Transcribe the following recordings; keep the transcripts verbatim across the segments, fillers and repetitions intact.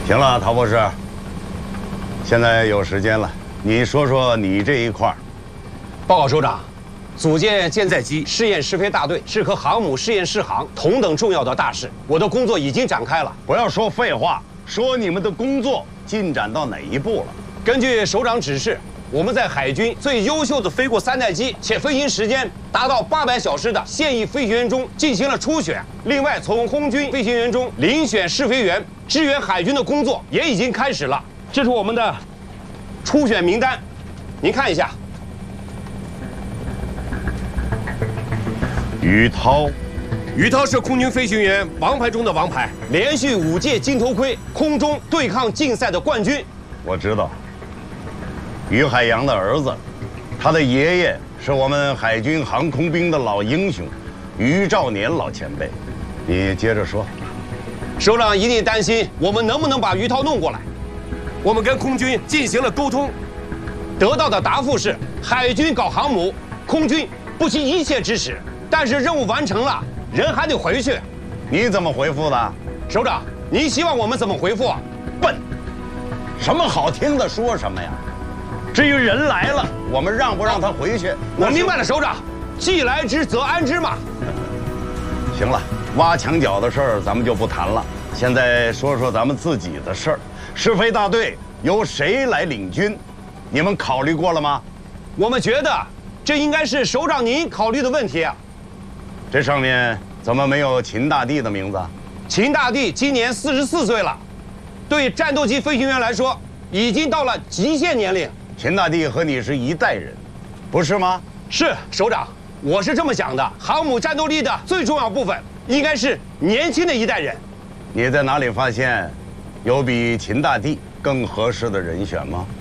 行了，陶博士，现在有时间了，你说说你这一块儿。 报告首长，组建舰载机试验试飞大队是和航母试验试航同等重要的大事，我的工作已经展开了。 不要说废话，说你们的工作进展到哪一步了？ 根据首长指示，我们在海军最优秀的飞过三代机且飞行时间达到八百小时的现役飞行员中进行了初选。另外，从空军飞行员中遴选试飞员，支援海军的工作也已经开始了。这是我们的初选名单，您看一下。 于涛， 于涛是空军飞行员王牌中的王牌，连续五届金头盔空中对抗竞赛的冠军。 我知道。于海洋的儿子，他的爷爷是我们海军航空兵的老英雄，于兆年老前辈。你接着说。 首长一定担心我们能不能把于涛弄过来。我们跟空军进行了沟通，得到的答复是海军搞航母，空军不惜一切支持。但是任务完成了，人还得回去。 你怎么回复的？ 首长，您希望我们怎么回复啊？ 笨，什么好听的说什么呀？至于人来了，我们让不让他回去？ 我明白了，首长，既来之则安之嘛。 行了，挖墙脚的事儿咱们就不谈了。现在说说咱们自己的事儿。试飞大队由谁来领军？你们考虑过了吗？ 我们觉得这应该是首长您考虑的问题啊。 这上面怎么没有秦大帝的名字？ 秦大帝今年四十四岁了，对战斗机飞行员来说，已经到了极限年龄。 秦大帝和你是一代人，不是吗？ 是，首长，我是这么想的。航母战斗力的最重要部分应该是年轻的一代人。 你在哪里发现有比秦大帝更合适的人选吗？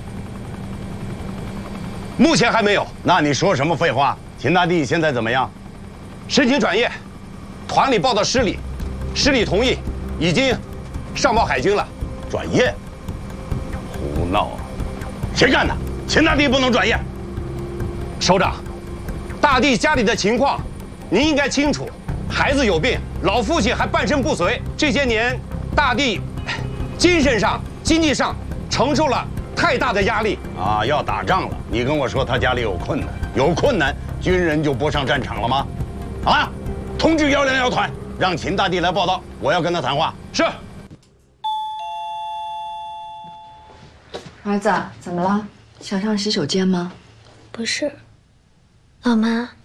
目前还没有。 那你说什么废话？秦大帝现在怎么样？ 申请转业，团里报到师里，师里同意，已经上报海军了。 转业？胡闹！谁干的？秦大帝不能转业。 首长，大帝家里的情况，您应该清楚。孩子有病，老父亲还半身不遂，这些年，大帝精神上、经济上承受了太大的压力啊！要打仗了，你跟我说他家里有困难，有困难，军人就不上战场了吗？啊！通知幺零幺团，让秦大帝来报道，我要跟他谈话。 是。 儿子，怎么了？想上洗手间吗？ 不是，老妈，